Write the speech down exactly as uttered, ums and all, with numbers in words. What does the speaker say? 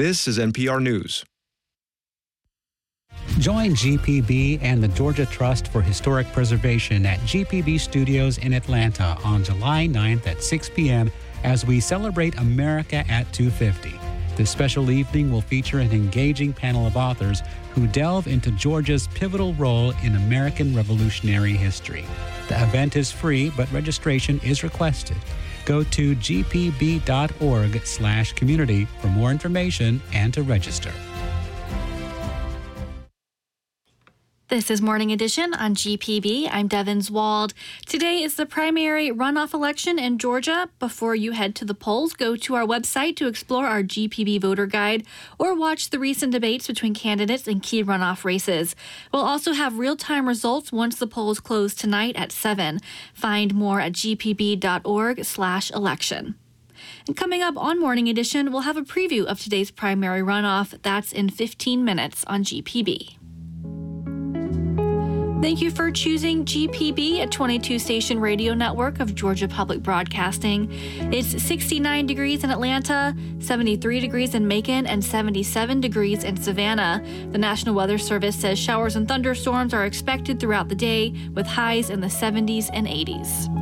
This is N P R News. Join G P B and the Georgia Trust for Historic Preservation at G P B Studios in Atlanta on July ninth at six p.m. as we celebrate America at two fifty. This special evening will feature an engaging panel of authors who delve into Georgia's pivotal role in American Revolutionary history. The event is free, but registration is requested. Go to g p b dot org slash community for more information and to register. This is Morning Edition on G P B. I'm Devins Wald. Today is the primary runoff election in Georgia. Before you head to the polls, go to our website to explore our G P B voter guide or watch the recent debates between candidates in key runoff races. We'll also have real-time results once the polls close tonight at seven. Find more at g p b dot org slash election. And coming up on Morning Edition, we'll have a preview of today's primary runoff. That's in fifteen minutes on G P B. Thank you for choosing G P B, a twenty-two station radio network of Georgia Public Broadcasting. It's sixty-nine degrees in Atlanta, seventy-three degrees in Macon, and seventy-seven degrees in Savannah. The National Weather Service says showers and thunderstorms are expected throughout the day, with highs in the seventies and eighties.